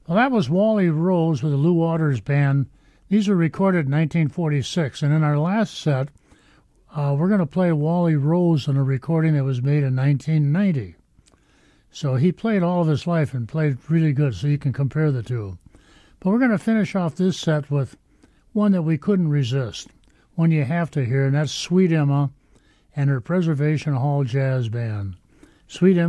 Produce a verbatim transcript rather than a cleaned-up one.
Well, that was Wally Rose with the Lou Waters Band. These were recorded in nineteen forty-six. And in our last set, uh, we're going to play Wally Rose on a recording that was made in nineteen ninety. So he played all of his life and played really good, so you can compare the two. But we're going to finish off this set with one that we couldn't resist, one you have to hear, and that's Sweet Emma and her Preservation Hall Jazz Band. Sweet Emma.